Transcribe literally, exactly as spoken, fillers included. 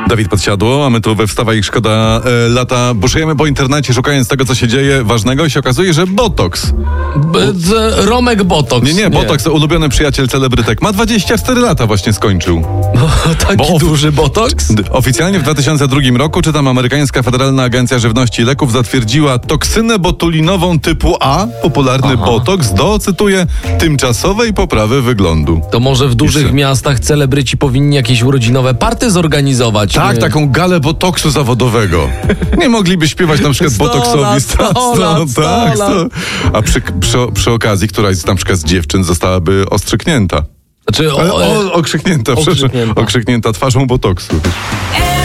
Dawid Podsiadło, a my tu we Wstawaj Szkoda e, lata buszujemy po internecie, szukając tego, co się dzieje ważnego i się okazuje, że Botox. B- z- Romek Botox. Nie, nie, Botox, ulubiony przyjaciel celebrytek, ma dwadzieścia cztery lata właśnie skończył. Taki Bo of- duży Botox? D- Oficjalnie w dwa tysiące drugim roku, czytam, amerykańska Federalna Agencja Żywności i Leków zatwierdziła toksynę botulinową typu A, popularny Aha. Botox, do, cytuję, tymczasowej poprawy wyglądu. To może w dużych Jeszcze. miastach celebryci powinni jakieś urodzinowe party zorganizować? Tak, nie? taką galę botoksu zawodowego. Nie mogliby śpiewać na przykład Sto botoksowi. lat, sto- sto sto- lat, sto tak, lat. sto- A przy, przy, przy okazji któraś z, na przykład z dziewczyn zostałaby ostrzyknięta. Znaczy, o, Ale o, okrzyknięta, przepraszam, okrzyknięta. okrzyknięta twarzą botoksu.